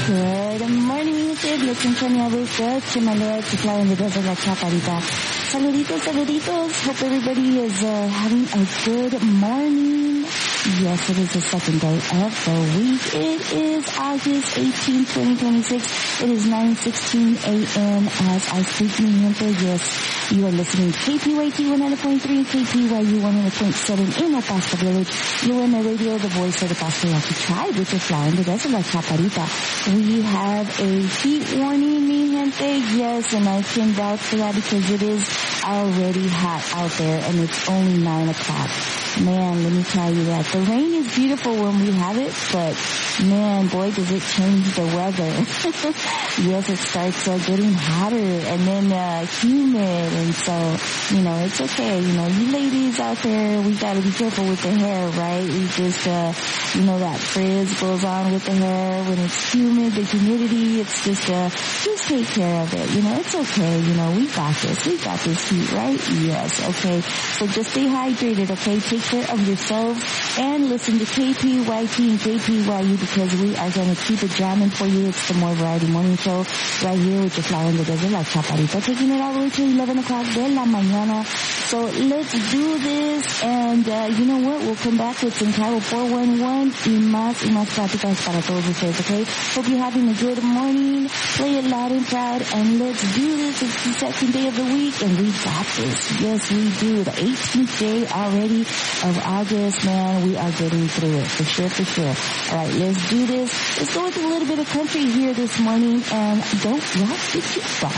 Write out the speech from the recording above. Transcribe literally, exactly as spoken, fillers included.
Good morning, usted. Les enseña Luca, Chimalea, Chiclao in the desert like Chaparita. Saluditos, saluditos. Hope everybody is uh, having a good morning. Yes, it is the second day of the week. It is August eighteenth, twenty twenty-six. It is nine sixteen a.m. as I speak, mi gente. Yes, you are listening to K P Y T one hundred point three and K P Y U one hundred point seven in El Paso Village. U M A Radio, the voice of the Paso Yaqui tribe, which is flying in the desert like Chaparita. We have a heat warning, mi gente. Yes, and I can vouch for that because it is already hot out there and it's only nine o'clock. Man, let me tell you that. The rain is beautiful when we have it, but man, boy, does it change the weather. Yes, it starts uh, getting hotter and then uh, humid, and so, you know, it's okay. You know, you ladies out there, we gotta be careful with the hair, right? We just, uh, you know, that frizz goes on with the hair when it's humid, the humidity, it's just, uh, just take care of it. You know, it's okay. You know, we got this. We got this heat, right? Yes, okay. So just stay hydrated, okay? Take care of yourselves and listen to K P Y T and K P Y U because we are going to keep it jamming for you. It's the More Variety Morning Show right here with your flower in the desert like Chaparita, taking it all the way to eleven o'clock de la mañana. So let's do this, and uh, you know what? We'll come back with some Title four one one y más y más pláticas para todos ustedes, okay? Hope you're having a good morning. Play it loud and proud, and let's do this. It's the second day of the week, and we got this. Yes, we do. The eighteenth day already of August, man. We are getting through it, for sure, for sure. All right, let's do this. Let's go with a little bit of country here this morning, and don't rock the jukebox.